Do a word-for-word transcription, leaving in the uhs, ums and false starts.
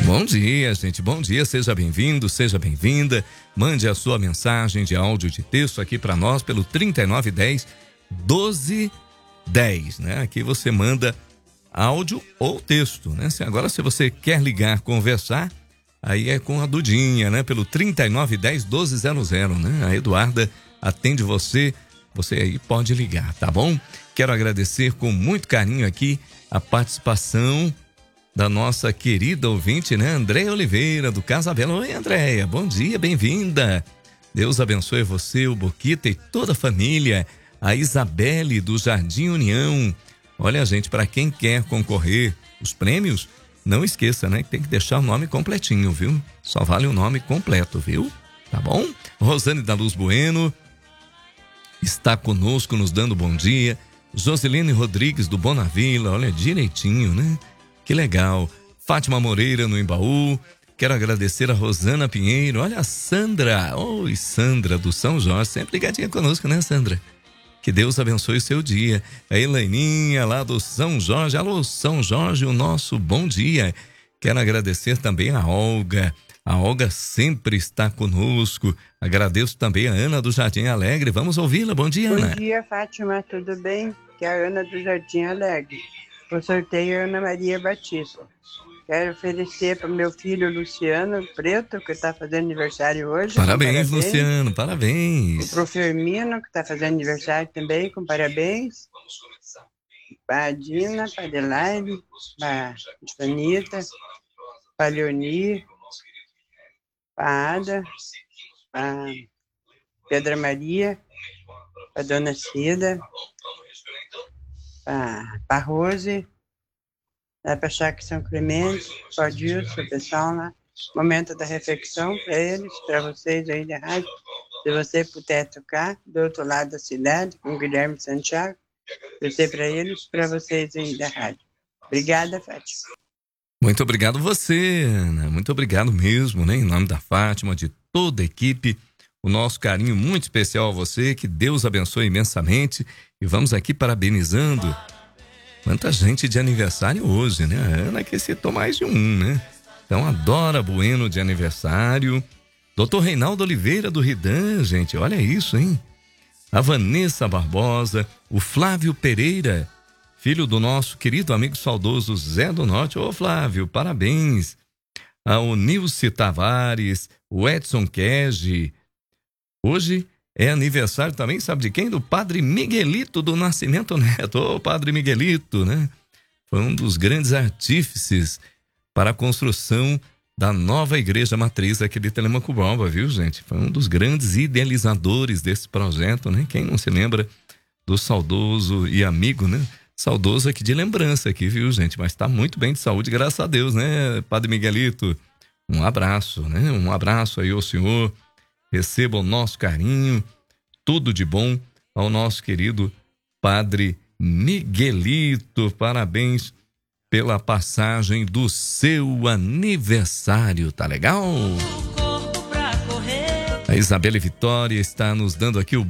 Bom dia, gente. Bom dia. Seja bem-vindo, seja bem-vinda. Mande a sua mensagem de áudio, de texto aqui para nós pelo trinta e nove dez, doze dez, né? Aqui você manda áudio ou texto, né? Agora, se você quer ligar, conversar, aí é com a Dudinha, né? Pelo trinta e nove dez, doze zero zero, né? A Eduarda atende você. Você aí pode ligar, tá bom? Quero agradecer com muito carinho aqui a participação da nossa querida ouvinte, né? Andréia Oliveira, do Casa Bela. Oi, Andréia, bom dia, bem-vinda. Deus abençoe você, o Boquita e toda a família. A Isabelle, do Jardim União. Olha, gente, para quem quer concorrer os prêmios, não esqueça, né? Que tem que deixar o nome completinho, viu? Só vale o nome completo, viu? Tá bom? Rosane da Luz Bueno está conosco, nos dando bom dia. Josilene Rodrigues, do Bonavila, olha, direitinho, né? Que legal. Fátima Moreira, no Embaú. Quero agradecer a Rosana Pinheiro. Olha a Sandra. Oi, Sandra, do São Jorge. Sempre ligadinha conosco, né, Sandra? Que Deus abençoe o seu dia. A Helaininha, lá do São Jorge. Alô, São Jorge, o nosso bom dia. Quero agradecer também a Olga. A Olga sempre está conosco. Agradeço também a Ana do Jardim Alegre. Vamos ouvi-la. Bom dia, Ana. Bom dia, Fátima. Tudo bem? Que é a Ana do Jardim Alegre. O sorteio é Ana Maria Batista. Quero oferecer para o meu filho Luciano Preto, que está fazendo aniversário hoje. Parabéns, parabéns. Luciano. Parabéns. Para o Firmino, que está fazendo aniversário também, com parabéns. Para a Dina, para a Adelaide, para a Stanita, para a Leoni, para a Ada, para a Pedra Maria, para a Dona Cida, para a Rose, para a Chácara São Clemente, para o Dilson, o pessoal lá. Momento da reflexão para eles, para vocês aí da rádio. Se você puder tocar do outro lado da cidade, com o Guilherme Santiago, eu sei para eles, para vocês aí da rádio. Obrigada, Fátima. Muito obrigado você, Ana. Muito obrigado mesmo, né? Em nome da Fátima, de toda a equipe, o nosso carinho muito especial a você, que Deus abençoe imensamente. E vamos aqui parabenizando quanta gente de aniversário hoje, né? A Ana que citou mais de um, né? Então, a Dora Bueno de aniversário, doutor Reinaldo Oliveira do Ridan, gente, olha isso, hein? A Vanessa Barbosa, o Flávio Pereira, filho do nosso querido amigo saudoso Zé do Norte. Ô, Flávio, parabéns. O Nilce Tavares, o Edson Kege. Hoje é aniversário também, sabe de quem? Do Padre Miguelito do Nascimento Neto. Ô, Padre Miguelito, né? Foi um dos grandes artífices para a construção da nova igreja matriz aqui de Telemaco-Borba, viu, gente? Foi um dos grandes idealizadores desse projeto, né? Quem não se lembra do saudoso e amigo, né? Saudoso aqui de lembrança aqui, viu, gente? Mas tá muito bem de saúde, graças a Deus, né, Padre Miguelito? Um abraço, né? Um abraço aí ao senhor. Receba o nosso carinho, tudo de bom ao nosso querido Padre Miguelito. Parabéns pela passagem do seu aniversário, tá legal? A Isabelle Vitória está nos dando aqui o